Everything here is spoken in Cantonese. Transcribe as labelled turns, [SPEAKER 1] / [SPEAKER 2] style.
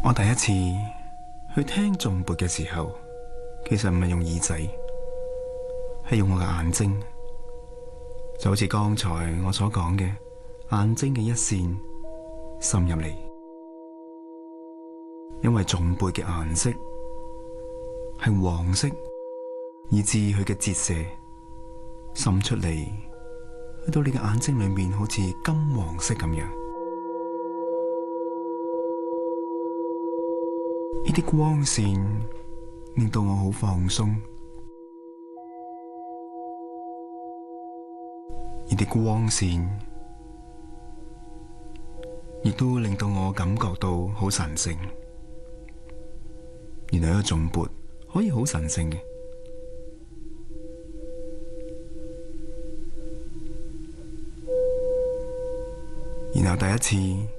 [SPEAKER 1] 我第一次去聽頌缽嘅時候，其實唔係用耳仔，係用我嘅眼睛，就好似剛才我所講嘅，眼睛嘅一線滲入嚟。因為頌缽嘅顏色係黃色，以致佢嘅折射滲出嚟，去到你嘅眼睛裏面，好似金黃色咁樣。呢啲光線令到我好放鬆，呢啲光線亦都令到我感覺到好神聖。原來一個頌缽可以好神聖嘅。然後第一次